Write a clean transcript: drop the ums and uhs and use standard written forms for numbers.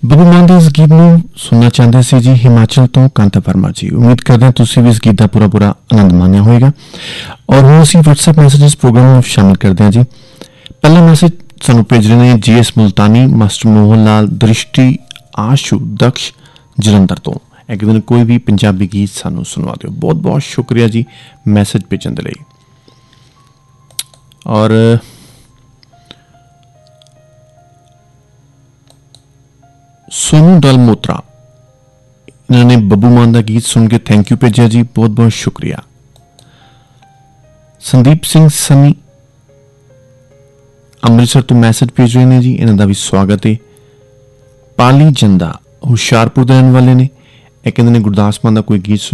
ਬੱਬੂ ਮਾਨ ਦੇ ਇਸ ਗੀਤ ਨੂੰ ਸੁਣਨਾ ਚਾਹੁੰਦੇ ਸੀ ਜੀ ਹਿਮਾਚਲ ਤੋਂ ਕਾਂਤਾ ਵਰਮਾ ਜੀ। ਉਮੀਦ ਕਰਦੇ ਹਾਂ ਤੁਸੀਂ ਵੀ ਇਸ ਗੀਤ ਦਾ ਪੂਰਾ ਆਨੰਦ ਮਾਣਿਆ ਹੋਵੇਗਾ। ਔਰ ਹੁਣ ਅਸੀਂ WhatsApp ਮੈਸੇजेस ਪ੍ਰੋਗਰਾਮ ਨੂੰ ਸ਼ਾਮਿਲ ਕਰਦੇ ਹਾਂ ਜੀ। ਪਹਿਲਾ ਮੈਸੇਜ ਸਾਨੂੰ ਭੇਜ ਰਹੇ ਨੇ GS ਮੁਲਤਾਨੀ, ਮਾਸਟਰ ਮੋਹਨ ਲਾਲ, ਦ੍ਰਿਸ਼ਟੀ, ਆਸ਼ੂ, ਦਕਸ਼ ਜਲੰਧਰ ਤੋਂ। ਇਹ ਕਹਿੰਦੇ ਨੇ ਕੋਈ ਵੀ ਪੰਜਾਬੀ ਗੀਤ ਸਾਨੂੰ ਸੁਣਵਾ ਦਿਓ। ਬਹੁਤ ਬਹੁਤ ਸ਼ੁਕਰੀਆ ਜੀ ਮੈਸੇਜ ਭੇਜਣ ਦੇ ਲਈ। ਔਰ ਸੋਨੂ ਦਲ ਮੋਤਰਾ, ਇਹਨਾਂ ਨੇ ਬੱਬੂ ਮਾਨ ਦਾ ਗੀਤ ਸੁਣ ਕੇ ਥੈਂਕ ਯੂ ਭੇਜਿਆ ਜੀ। ਬਹੁਤ ਬਹੁਤ ਸ਼ੁਕਰੀਆ। ਸੰਦੀਪ ਸਿੰਘ ਸਨੀ ਅੰਮ੍ਰਿਤਸਰ ਤੋਂ ਮੈਸੇਜ ਭੇਜ ਰਹੇ ਨੇ ਜੀ, ਇਹਨਾਂ ਦਾ ਵੀ ਸਵਾਗਤ ਹੈ। ਪਾਲੀ ਜੰਦਾ ਹੁਸ਼ਿਆਰਪੁਰ ਦੇ ਰਹਿਣ ਵਾਲੇ ਨੇ। ਇਹ ਕਹਿੰਦੇ ਨੇ ਗੁਰਦਾਸ ਮਾਨ ਦਾ ਕੋਈ ਗੀਤ